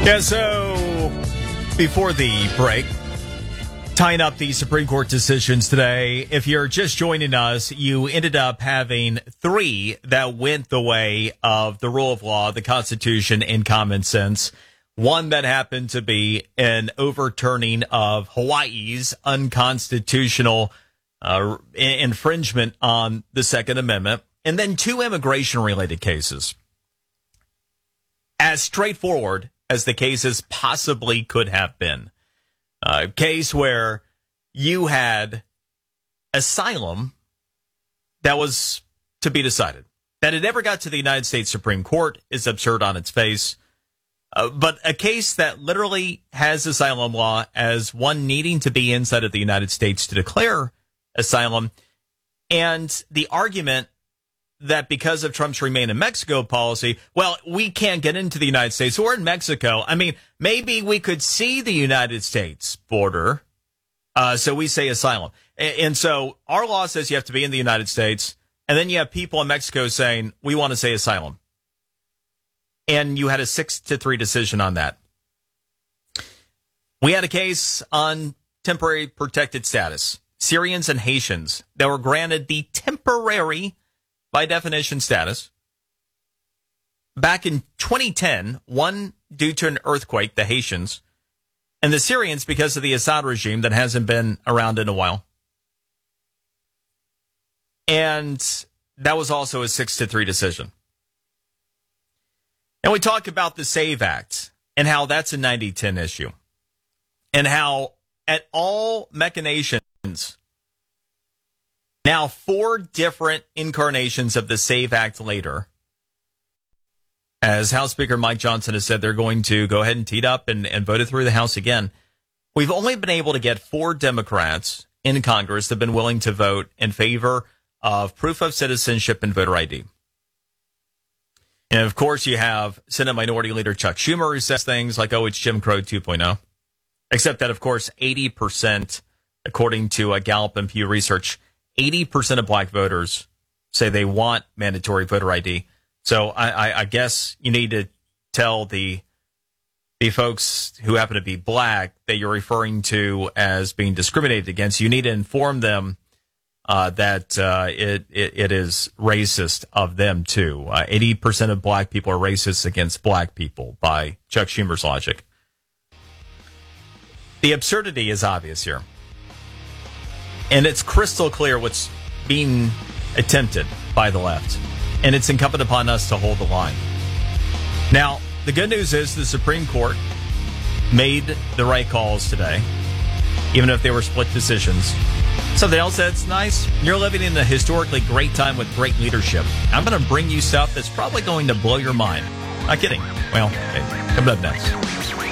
Yeah, so before the break, tying up the Supreme Court decisions today, if you're just joining us, you ended up having three that went the way of the rule of law, the Constitution, and common sense. One that happened to be an overturning of Hawaii's unconstitutional infringement on the Second Amendment, and then two immigration-related cases. As straightforward as the cases possibly could have been. A case where you had asylum that was to be decided. That it never got to the United States Supreme Court is absurd on its face. But a case that literally has asylum law as one needing to be inside of the United States to declare asylum. And the argument that because of Trump's Remain in Mexico policy, well, we can't get into the United States. So we're in Mexico. I mean, maybe we could see the United States border. So we say asylum. And so our law says you have to be in the United States. And then you have people in Mexico saying, we want to say asylum. And you had a 6-3 decision on that. We had a case on temporary protected status. Syrians and Haitians that were granted the temporary, by definition, status. Back in 2010, one due to an earthquake, the Haitians, and the Syrians because of the Assad regime that hasn't been around in a while. And that was also a 6-3 decision. And we talk about the SAVE Act and how that's a 90-10 issue. And how at all machinations, now 4 different incarnations of the SAVE Act later, as House Speaker Mike Johnson has said they're going to go ahead and tee it up and vote it through the House again. We've only been able to get 4 Democrats in Congress that have been willing to vote in favor of proof of citizenship and voter ID. And, of course, you have Senate Minority Leader Chuck Schumer who says things like, oh, it's Jim Crow 2.0. Except that, of course, 80%, according to Gallup and Pew Research, 80% of black voters say they want mandatory voter ID. So I guess you need to tell the folks who happen to be black that you're referring to as being discriminated against. You need to inform them that it is racist of them, too. 80% of black people are racist against black people by Chuck Schumer's logic. The absurdity is obvious here. And it's crystal clear what's being attempted by the left. And it's incumbent upon us to hold the line. Now, the good news is the Supreme Court made the right calls today, even if they were split decisions. Something else that's nice, you're living in a historically great time with great leadership. I'm going to bring you stuff that's probably going to blow your mind. Not kidding. Well, coming up next.